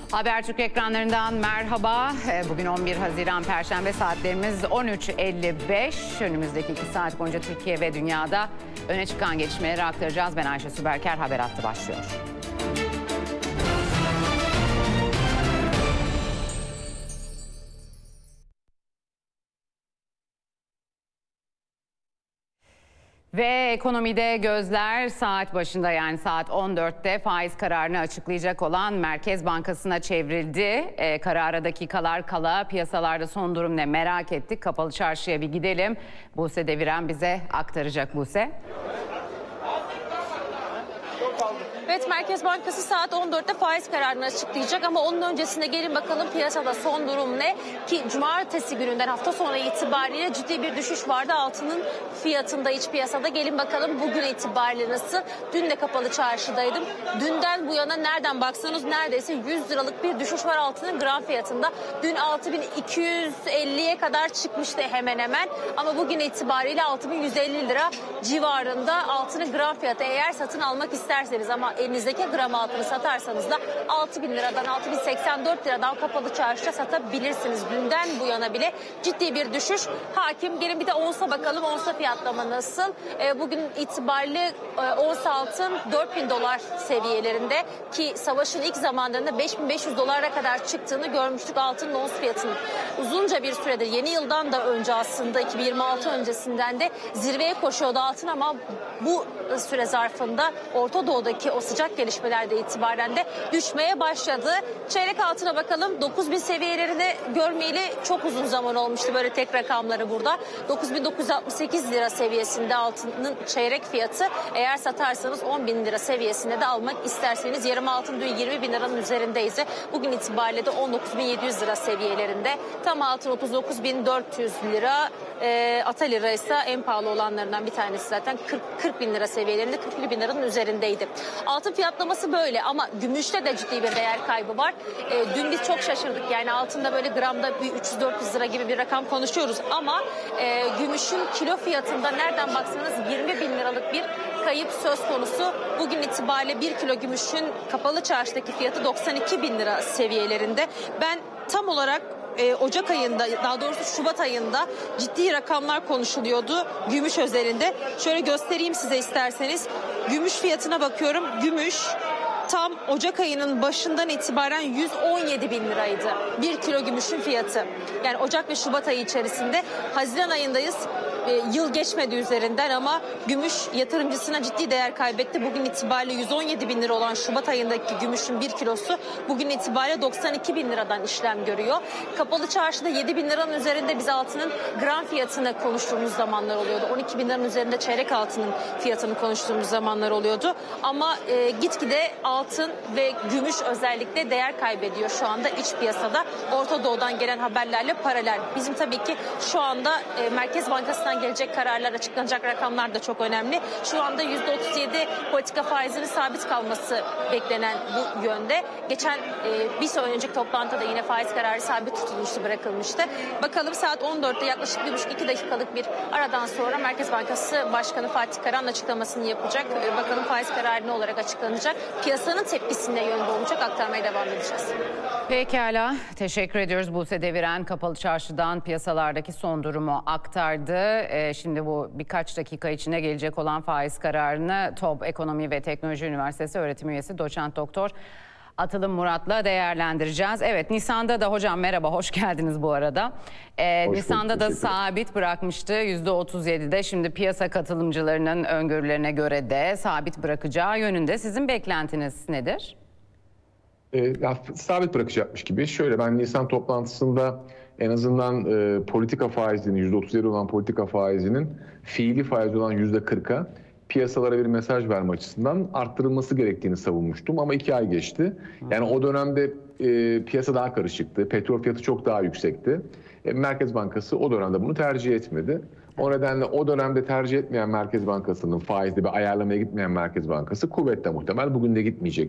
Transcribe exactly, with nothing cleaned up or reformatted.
Habertürk ekranlarından merhaba. Bugün on bir Haziran Perşembe, saatlerimiz on üç elli beş. Önümüzdeki iki saat boyunca Türkiye ve dünyada öne çıkan gelişmeleri aktaracağız. Ben Ayşe Süberker, Haber Hattı başlıyor. Ve ekonomide gözler saat başında, yani saat on dörtte faiz kararını açıklayacak olan Merkez Bankası'na çevrildi. E, karara dakikalar kala piyasalarda son durum ne merak ettik. Kapalı Çarşı'ya bir gidelim. Buse Deviren bize aktaracak. Buse. Evet, Merkez Bankası saat on dörtte faiz kararını açıklayacak ama onun öncesinde gelin bakalım piyasada son durum ne? Ki cumartesi gününden hafta sonu itibariyle ciddi bir düşüş vardı altının fiyatında, iç piyasada. Gelin bakalım bugün itibariyle nasıl? Dün de Kapalı Çarşı'daydım. Dünden bu yana nereden baksanız neredeyse yüz liralık bir düşüş var altının gram fiyatında. Dün altı bin iki yüz elliye kadar çıkmıştı hemen hemen ama bugün itibariyle altı bin yüz elli lira civarında altının gram fiyatı. Eğer satın almak isterseniz ama elinizdeki gram altını satarsanız da altı bin liradan altı bin seksen dört liradan Kapalı Çarşı'da satabilirsiniz. Dünden bu yana bile ciddi bir düşüş hakim. Gelin bir de onsa bakalım, onsa fiyatlama nasıl? E, bugün itibariyle e, ons altın dört bin dolar seviyelerinde, ki savaşın ilk zamanlarında beş bin beş yüz dolara kadar çıktığını görmüştük altının ons fiyatının. Uzunca bir süredir, yeni yıldan da önce, aslında iki bin yirmi altı öncesinden de zirveye koşuyordu altın ama bu süre zarfında Orta Doğu'daki o sıcak gelişmelerde itibaren de düşmeye başladı. Çeyrek altına bakalım. dokuz bin seviyelerini görmeyeli çok uzun zaman olmuştu, böyle tek rakamları burada. dokuz bin dokuz yüz altmış sekiz lira seviyesinde altının çeyrek fiyatı. Eğer satarsanız on bin lira seviyesinde de almak isterseniz. Yarım altın dün yirmi bin liranın üzerindeyiz. Bugün itibariyle de on dokuz bin yedi yüz lira seviyelerinde. Tam altın otuz dokuz bin dört yüz lira. E, Ata lira ise en pahalı olanlarından bir tanesi, zaten kırk bin lira seviyelerinde, kırk bin liranın üzerindeydi. Altın fiyatlaması böyle ama gümüşte de ciddi bir değer kaybı var. E, dün biz çok şaşırdık, yani altında böyle gramda bir üç yüz dört yüz lira gibi bir rakam konuşuyoruz ama e, gümüşün kilo fiyatında nereden baksanız yirmi bin liralık bir kayıp söz konusu. Bugün itibariyle bir kilo gümüşün Kapalı Çarşı'daki fiyatı doksan iki bin lira seviyelerinde. Ben tam olarak Ee, Ocak ayında, daha doğrusu Şubat ayında ciddi rakamlar konuşuluyordu gümüş özelinde. Şöyle göstereyim size isterseniz. Gümüş fiyatına bakıyorum. Gümüş tam Ocak ayının başından itibaren yüz on yedi bin liraydı. Bir kilo gümüşün fiyatı. Yani Ocak ve Şubat ayı içerisinde. Haziran ayındayız. E, yıl geçmedi üzerinden ama gümüş yatırımcısına ciddi değer kaybetti. Bugün itibariyle yüz on yedi bin lira olan Şubat ayındaki gümüşün bir kilosu bugün itibariyle doksan iki bin liradan işlem görüyor. Kapalı Çarşı'da yedi bin liranın üzerinde biz altının gram fiyatını konuştuğumuz zamanlar oluyordu. on iki bin liranın üzerinde çeyrek altının fiyatını konuştuğumuz zamanlar oluyordu. Ama e, gitgide altın ve gümüş özellikle değer kaybediyor şu anda iç piyasada. Orta Doğu'dan gelen haberlerle paralel. Bizim tabii ki şu anda e, Merkez Bankası'ndan gelecek kararlar, açıklanacak rakamlar da çok önemli. Şu anda yüzde otuz yedi politika faizinin sabit kalması beklenen bu yönde. Geçen e, bir sene önceki toplantıda yine faiz kararı sabit tutulmuştu, bırakılmıştı. Bakalım saat on dörtte yaklaşık bir buçuk iki dakikalık bir aradan sonra Merkez Bankası Başkanı Fatih Karahan açıklamasını yapacak. E, bakalım faiz kararı ne olarak açıklanacak? Piyasanın tepkisine yönde olacak, aktarmaya devam edeceğiz. Pekala, teşekkür ediyoruz. Buse Deviren Kapalı Çarşı'dan piyasalardaki son durumu aktardı. Ee, şimdi bu birkaç dakika içinde gelecek olan faiz kararını T O B Ekonomi ve Teknoloji Üniversitesi öğretim üyesi Doçent Doktor Atılım Murat'la değerlendireceğiz. Evet, Nisan'da da hocam merhaba, hoş geldiniz bu arada. Ee, Nisan'da da sabit bırakmıştı yüzde otuz yedide. Şimdi piyasa katılımcılarının öngörülerine göre de sabit bırakacağı yönünde. Sizin beklentiniz nedir? E, ya, sabit bırakacakmış gibi. Şöyle, ben Nisan toplantısında en azından e, politika faizinin, yüzde otuz yedi olan politika faizinin fiili faiz olan yüzde kırka piyasalara bir mesaj verme açısından arttırılması gerektiğini savunmuştum. Ama iki ay geçti. Yani o dönemde e, piyasa daha karışıktı. Petrol fiyatı çok daha yüksekti. E, Merkez Bankası o dönemde bunu tercih etmedi. O nedenle o dönemde tercih etmeyen Merkez Bankası'nın, faizli bir ayarlamaya gitmeyen Merkez Bankası kuvvetle muhtemel bugün de gitmeyecek.